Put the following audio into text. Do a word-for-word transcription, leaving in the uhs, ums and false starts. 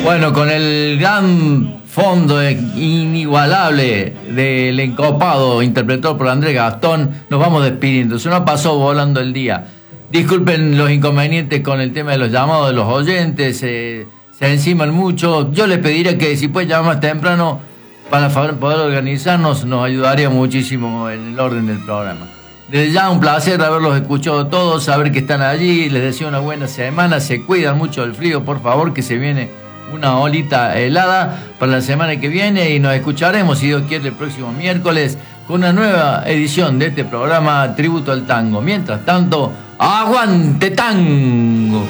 Bueno, con el gran fondo inigualable del Encopado, interpretado por Andrés Gastón, nos vamos despidiendo. Se nos pasó volando el día. Disculpen los inconvenientes con el tema de los llamados de los oyentes, eh, se enciman mucho. Yo les pediría que si pueden llamar más temprano para poder organizarnos, nos ayudaría muchísimo en el orden del programa. Desde ya un placer haberlos escuchado todos, saber que están allí. Les deseo una buena semana, se cuidan mucho del frío, por favor, que se viene una olita helada para la semana que viene y nos escucharemos, si Dios quiere, el próximo miércoles con una nueva edición de este programa Tributo al Tango. Mientras tanto, ¡aguante tango!